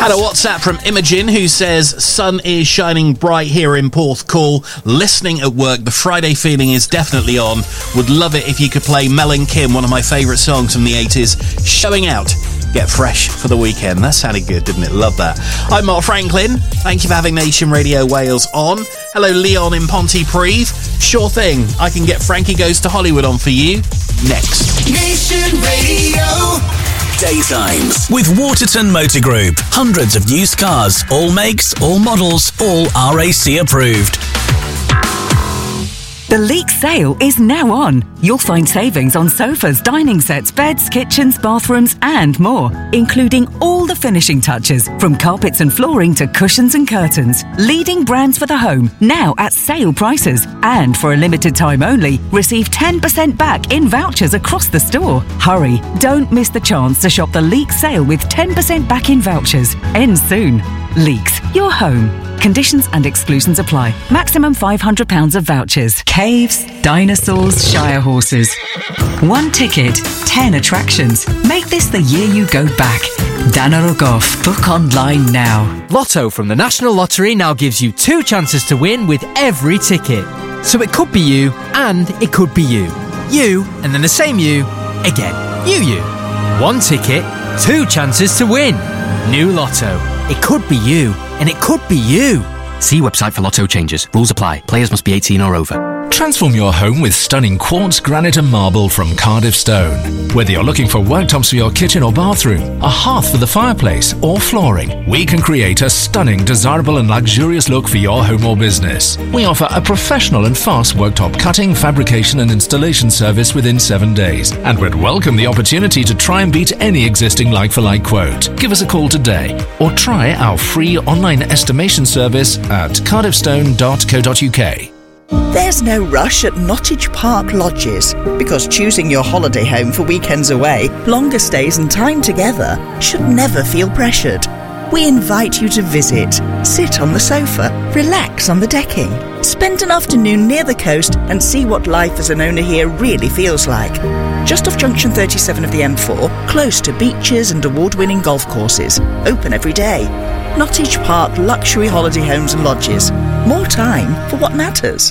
Had a WhatsApp from Imogen who says, sun is shining bright here in Porthcawl. Listening at work, the Friday feeling is definitely on. Would love it if you could play Mel and Kim, one of my favourite songs from the 80s. Showing out. Get fresh for the weekend. That sounded good, didn't it? Love that. I'm Mark Franklin. Thank you for having Nation Radio Wales on. Hello, Leon in Pontypridd. Sure thing. I can get Frankie Goes to Hollywood on for you next. Nation Radio. Daytimes with Waterton Motor Group. Hundreds of used cars, all makes, all models, all RAC approved. The Leek sale is now on. You'll find savings on sofas, dining sets, beds, kitchens, bathrooms and more, including all the finishing touches, from carpets and flooring to cushions and curtains. Leading brands for the home, now at sale prices. And for a limited time only, receive 10% back in vouchers across the store. Hurry, don't miss the chance to shop the Leek sale with 10% back in vouchers. Ends soon. Leeks, your home. Conditions and exclusions apply. Maximum £500 of vouchers. Caves, dinosaurs, Shire horses. 1 ticket, 10 attractions. Make this the year you go back. Dana Rogoff. Book online now. Lotto from the National Lottery now gives you 2 chances to win with every ticket. So it could be you and it could be you. You and then the same you again. You. 1 ticket, 2 chances to win. New Lotto. It could be you, and it could be you. See website for Lotto changes. Rules apply. Players must be 18 or over. Transform your home with stunning quartz, granite and marble from Cardiff Stone. Whether you're looking for worktops for your kitchen or bathroom, a hearth for the fireplace or flooring, we can create a stunning, desirable and luxurious look for your home or business. We offer a professional and fast worktop cutting, fabrication and installation service within 7 days, and would welcome the opportunity to try and beat any existing like-for-like quote. Give us a call today or try our free online estimation service at cardiffstone.co.uk. There's no rush at Nottage Park Lodges, because choosing your holiday home for weekends away, longer stays and time together should never feel pressured. We invite you to visit, sit on the sofa, relax on the decking, spend an afternoon near the coast and see what life as an owner here really feels like. Just off Junction 37 of the M4, close to beaches and award-winning golf courses, open every day. Nottage Park Luxury Holiday Homes and Lodges. More time for what matters.